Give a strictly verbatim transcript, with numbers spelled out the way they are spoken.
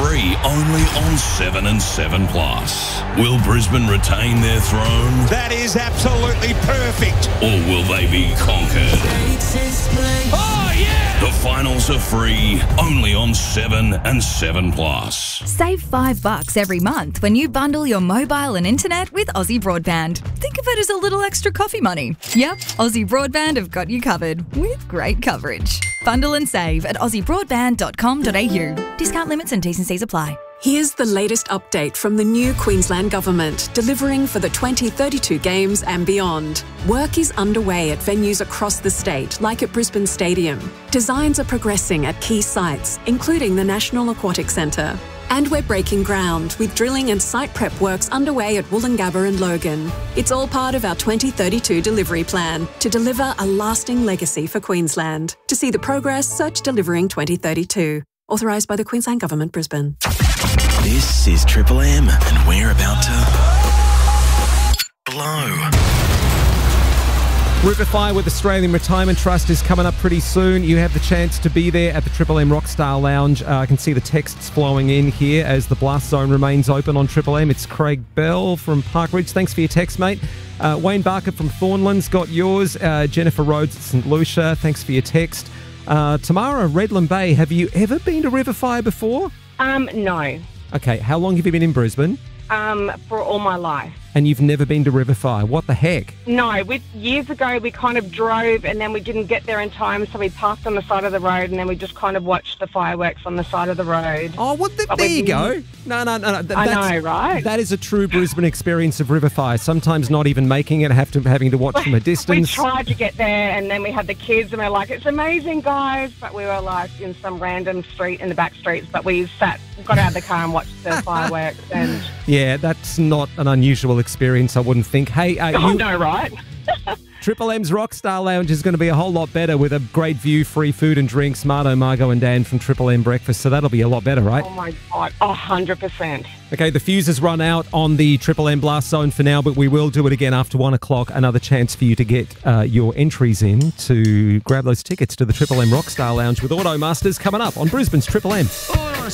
free only on seven and seven Plus. Will Brisbane retain their throne? That is absolutely perfect. Or will they be conquered? Oh, yeah! The finals are free only on seven and seven Plus. Save five bucks every month when you bundle your mobile and internet with Aussie Broadband. Think of it as a little extra coffee money. Yep, Aussie Broadband have got you covered with great coverage. Bundle and save at aussie broadband dot com dot a u. Discount limits and T's and C's apply. Here's the latest update from the new Queensland Government, delivering for the twenty thirty-two Games and beyond. Work is underway at venues across the state, like at Brisbane Stadium. Designs are progressing at key sites, including the National Aquatic Centre. And we're breaking ground, with drilling and site prep works underway at Woolloongabba and Logan. It's all part of our twenty thirty-two delivery plan to deliver a lasting legacy for Queensland. To see the progress, search Delivering twenty thirty-two. Authorised by the Queensland Government, Brisbane. This is Triple M, and we're about to blow. Riverfire with Australian Retirement Trust is coming up pretty soon. You have the chance to be there at the Triple M Rockstar Lounge. Uh, I can see the texts flowing in here as the Blast Zone remains open on Triple M. It's Craig Bell from Park Ridge. Thanks for your text, mate. Uh, Wayne Barker from Thornlands got yours. Uh, Jennifer Rhodes at St Lucia, thanks for your text. Uh, Tamara, Redland Bay, have you ever been to Riverfire before? Um, no. Okay, how long have you been in Brisbane? Um, for all my life. And you've never been to Riverfire? What the heck? No, we, years ago we kind of drove and then we didn't get there in time, so we parked on the side of the road and then we just kind of watched the fireworks on the side of the road. Oh, what the, there you go. No, no, no. no th- I that's, know, right? That is a true Brisbane experience of Riverfire. Sometimes not even making it, have to having to watch from a distance. We tried to get there and then we had the kids and we were like, it's amazing, guys. But we were like in some random street in the back streets, but we sat, got out of the car and watched the fireworks. And yeah, that's not an unusual experience, I wouldn't think. Hey, uh, oh, you, no, right? Triple M's Rockstar Lounge is going to be a whole lot better with a great view, free food and drinks. Marto, Margot and Dan from Triple M Breakfast, so that'll be a lot better, right? Oh, my God, one hundred percent. Okay, the fuse has run out on the Triple M Blast Zone for now, but we will do it again after one o'clock. Another chance for you to get uh, your entries in to grab those tickets to the Triple M Rockstar Lounge with Auto Masters coming up on Brisbane's Triple M.